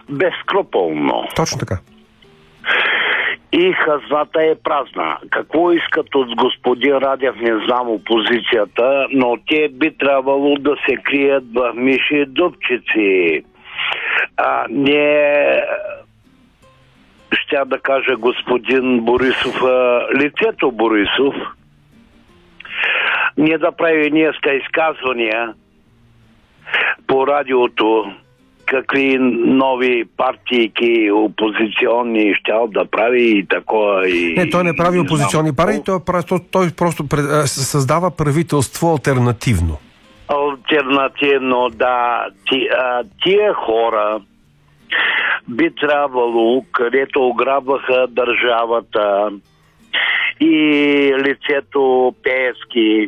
безскрупулно. Точно така. И хазната е празна. Какво искат от господин Радев, не знам опозицията, но те би трябвало да се крият в миши дупчици. Не ще да кажа господин Борисов, лицето Борисов, не да прави днеска изказвания по радиото, какви нови партийки опозиционни щял да прави и такова. Не, той не прави опозиционни партии, той просто създава правителство алтернативно. Алтернативно, да. Тия хора би трябвало, където ограбваха държавата и лицето Пеевски,